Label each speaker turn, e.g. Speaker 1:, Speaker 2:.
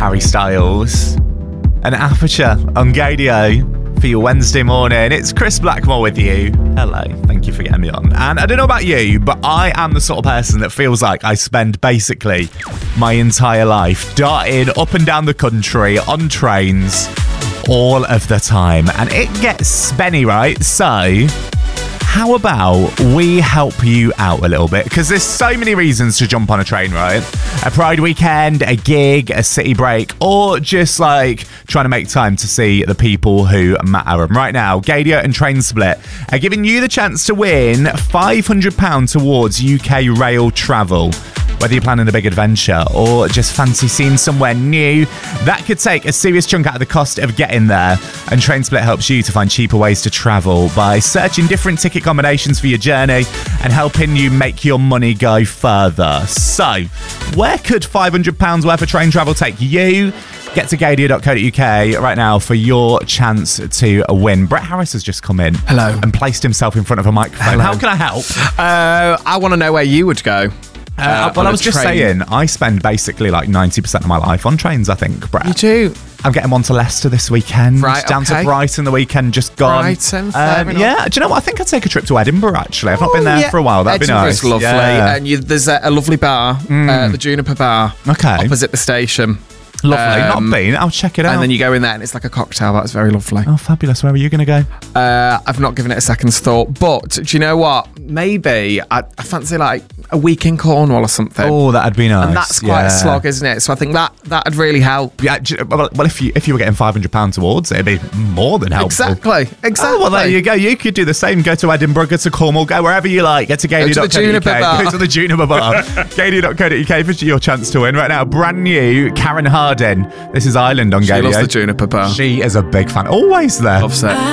Speaker 1: Harry Styles. An Aperture on Gadio for your Wednesday morning. It's Chris Blackmore with you. Hello, thank you for getting me on. And I don't know about you, but I am the sort of person that feels like I spend basically my entire life darting up and down the country on trains all of the time. And it gets spenny, right? So how about we help you out a little bit? Because there's so many reasons to jump on a train, right? A Pride weekend, a gig, a city break, or just like trying to make time to see the people who matter. And right now, Gadio and Train Split are giving you the chance to win £500 towards UK rail travel. Whether you're planning a big adventure or just fancy seeing somewhere new, that could take a serious chunk out of the cost of getting there. And Train Split helps you to find cheaper ways to travel by searching different ticket combinations for your journey and helping you make your money go further. So, where could £500 worth of train travel take you? Get to gadio.co.uk right now for your chance to win. Brett Harris has just come in.
Speaker 2: Hello.
Speaker 1: And placed himself in front of a microphone.
Speaker 2: Hello.
Speaker 1: How can I help?
Speaker 2: I want to know where you would go.
Speaker 1: Well, I was just saying, I spend basically like 90% of my life on trains, I think, Brett.
Speaker 2: You do?
Speaker 1: I'm getting on to Leicester this weekend.
Speaker 2: Right,
Speaker 1: down to Brighton the weekend just gone.
Speaker 2: Brighton, fair enough.
Speaker 1: Yeah, do you know what? I think I'd take a trip to Edinburgh, actually. I've not been there for a while. That'd be nice.
Speaker 2: Edinburgh's lovely.
Speaker 1: Yeah.
Speaker 2: And there's a lovely bar, the Juniper Bar, opposite the station.
Speaker 1: Lovely. Not been. I'll check it out.
Speaker 2: And then you go in there and it's like a cocktail. That's very lovely.
Speaker 1: Oh, fabulous. Where are you going to go?
Speaker 2: I've not given it a second's thought. But do you know what? Maybe I fancy like a week in Cornwall or something.
Speaker 1: Oh, that'd be nice.
Speaker 2: And that's quite a slog, isn't it? So I think that'd really help.
Speaker 1: Yeah. Well, if you were getting £500 towards it, it'd be more than helpful.
Speaker 2: Exactly.
Speaker 1: Oh, well, there you go. You could do the same. Go to Edinburgh, go to Cornwall, go wherever you like. Get to gadio.co.uk. Go to the Juniper Bar. Gadio.co.uk for your chance to win. Right now, brand new Karen Harding. This is Island on Gadio.
Speaker 2: She loves the Juniper Bar.
Speaker 1: She is a big fan. Always there.
Speaker 2: Loves it.